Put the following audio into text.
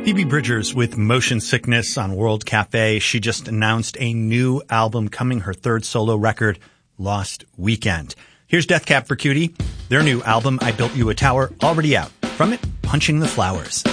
Phoebe Bridgers with Motion Sickness on World Cafe. She just announced a new album coming, her third solo record, Lost Weekend. Here's Death Cab for Cutie. Their new album, I Built You a Tower, already out. From it, Punching the Flowers.